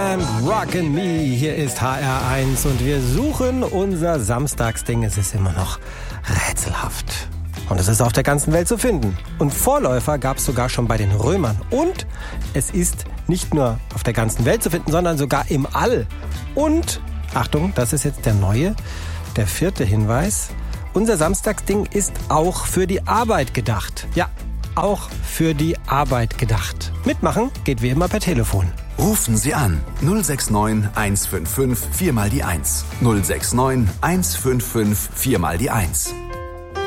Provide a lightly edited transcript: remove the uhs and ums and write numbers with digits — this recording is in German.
and Rockin' Me. Hier ist HR1 und wir suchen unser Samstagsding. Es ist immer noch rätselhaft. Und es ist auf der ganzen Welt zu finden. Und Vorläufer gab es sogar schon bei den Römern. Und es ist nicht nur auf der ganzen Welt zu finden, sondern sogar im All. Und, Achtung, das ist jetzt der 4. Hinweis. Unser Samstagsding ist auch für die Arbeit gedacht. Ja, auch für die Arbeit gedacht. Mitmachen geht wie immer per Telefon. Rufen Sie an 069 155 4 mal die 1. 069 155 4 mal die 1.